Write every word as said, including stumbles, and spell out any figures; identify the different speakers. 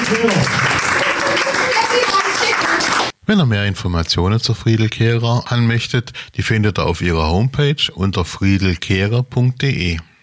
Speaker 1: Kehrer.
Speaker 2: Wenn ihr mehr Informationen zur Friedel Kehrer haben möchtet, die findet ihr auf ihrer Homepage unter friedelkehrer punkt de.